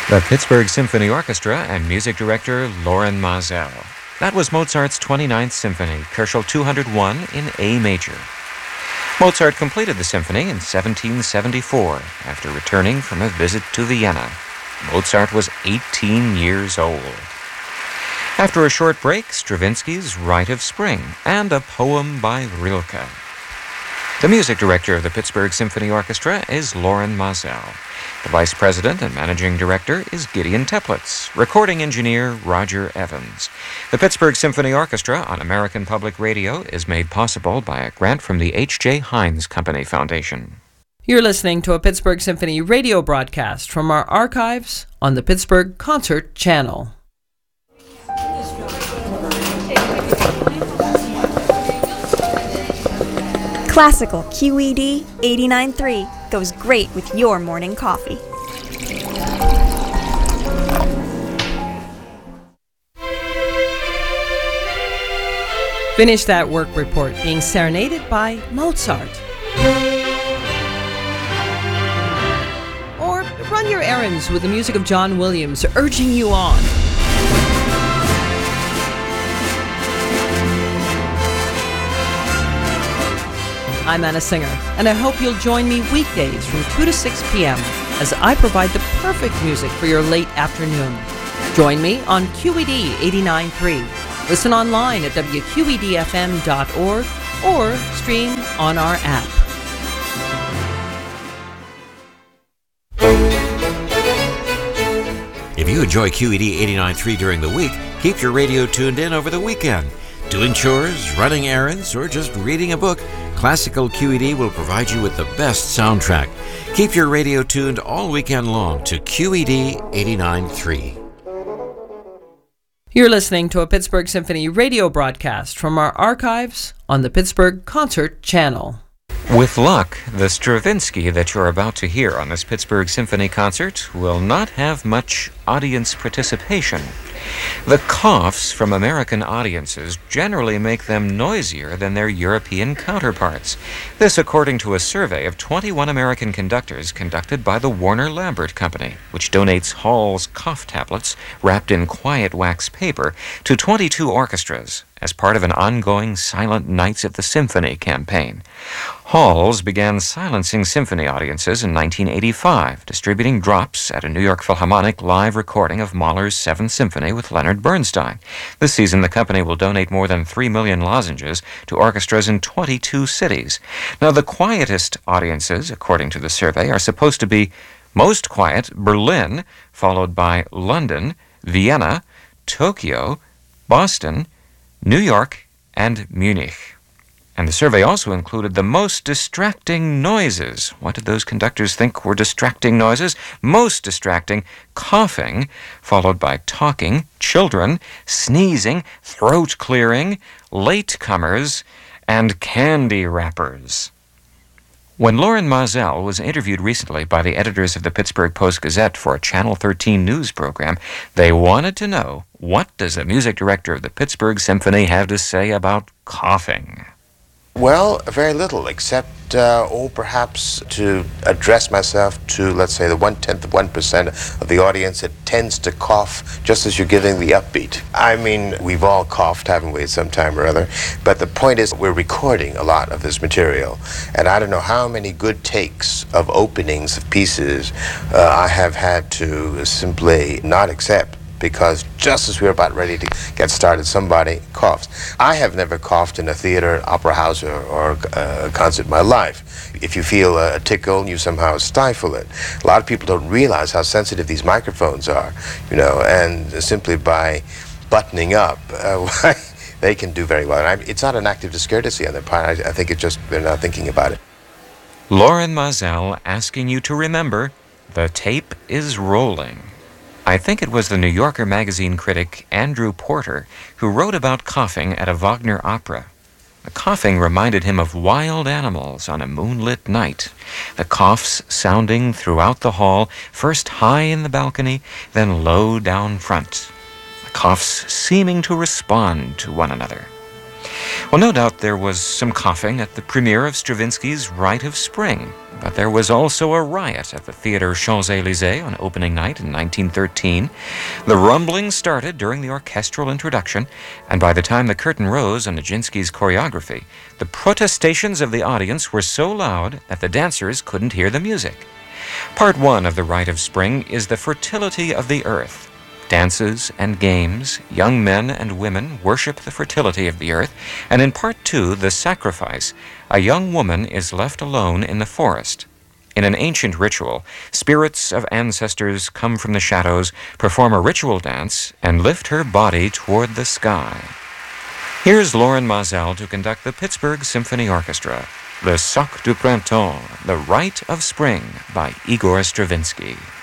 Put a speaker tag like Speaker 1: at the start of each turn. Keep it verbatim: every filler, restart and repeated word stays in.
Speaker 1: The Pittsburgh Symphony Orchestra and music director Lorin Maazel. That was Mozart's twenty-ninth Symphony, Kochel two hundred one in A major. Mozart completed the symphony in seventeen seventy-four after returning from a visit to Vienna. Mozart was eighteen years old. After a short break, Stravinsky's Rite of Spring and a poem by Rilke. The music director of the Pittsburgh Symphony Orchestra is Lorin Maazel. The vice president and managing director is Gideon Teplitz. Recording engineer Roger Evans. The Pittsburgh Symphony Orchestra on American Public Radio is made possible by a grant from the H J. Heinz Company Foundation.
Speaker 2: You're listening to a Pittsburgh Symphony radio broadcast from our archives on the Pittsburgh Concert Channel.
Speaker 3: Classical Q E D eighty-nine point three goes great with your morning coffee.
Speaker 2: Finish that work report being serenaded by Mozart. Or run your errands with the music of John Williams urging you on. I'm Anna Singer, and I hope you'll join me weekdays from two to six p.m. as I provide the perfect music for your late afternoon. Join me on Q E D eighty-nine point three. Listen online at w q e d f m dot org or stream on our app.
Speaker 4: If you enjoy Q E D eighty-nine point three during the week, keep your radio tuned in over the weekend. Doing chores, running errands, or just reading a book, Classical Q E D will provide you with the best soundtrack. Keep your radio tuned all weekend long to Q E D eighty-nine point three.
Speaker 2: You're listening to a Pittsburgh Symphony radio broadcast from our archives on the Pittsburgh Concert Channel.
Speaker 1: With luck, the Stravinsky that you're about to hear on this Pittsburgh Symphony concert will not have much audience participation. The coughs from American audiences generally make them noisier than their European counterparts. This according to a survey of twenty-one American conductors conducted by the Warner Lambert Company, which donates Hall's cough tablets wrapped in quiet wax paper to twenty-two orchestras as part of an ongoing Silent Nights at the Symphony campaign. Halls began silencing symphony audiences in nineteen eighty-five, distributing drops at a New York Philharmonic live recording of Mahler's Seventh Symphony with Leonard Bernstein. This season, the company will donate more than three million lozenges to orchestras in twenty-two cities. Now, the quietest audiences, according to the survey, are supposed to be most quiet Berlin, followed by London, Vienna, Tokyo, Boston, New York, and Munich. And the survey also included the most distracting noises. What did those conductors think were distracting noises? Most distracting, coughing, followed by talking, children, sneezing, throat clearing, latecomers, and candy wrappers. When Lorin Maazel was interviewed recently by the editors of the Pittsburgh Post-Gazette for a Channel thirteen news program, they wanted to know, what does the music director of the Pittsburgh Symphony have to say about coughing?
Speaker 5: Well, very little, except, uh, or perhaps to address myself to, let's say, the one-tenth of one percent of the audience that tends to cough just as you're giving the upbeat. I mean, we've all coughed, haven't we, at some time or other? But the point is, we're recording a lot of this material, and I don't know how many good takes of openings of pieces uh, I have had to simply not accept, because just as we were about ready to get started, somebody coughs. I have never coughed in a theater, opera house, or, or a concert in my life. If you feel a tickle, you somehow stifle it. A lot of people don't realize how sensitive these microphones are, you know, and simply by buttoning up, uh, they can do very well. And I, it's not an act of discourtesy on their part. I, I think it's just they're not thinking about it.
Speaker 1: Lorin Maazel asking you to remember, the tape is rolling. I think it was the New Yorker magazine critic Andrew Porter who wrote about coughing at a Wagner opera. The coughing reminded him of wild animals on a moonlit night, the coughs sounding throughout the hall, first high in the balcony, then low down front, the coughs seeming to respond to one another. Well, no doubt there was some coughing at the premiere of Stravinsky's Rite of Spring, But there was also a riot at the Theatre Champs-Élysées on opening night in nineteen thirteen. The rumbling started during the orchestral introduction, and by the time the curtain rose on Nijinsky's choreography, the protestations of the audience were so loud that the dancers couldn't hear the music. Part one of the Rite of Spring is the fertility of the earth. Dances and games, young men and women worship the fertility of the earth, and in part two, the sacrifice, a young woman is left alone in the forest. In an ancient ritual, spirits of ancestors come from the shadows, perform a ritual dance, and lift her body toward the sky. Here's Lauren Mazel to conduct the Pittsburgh Symphony Orchestra, Le Soc du Printemps, The Rite of Spring by Igor Stravinsky.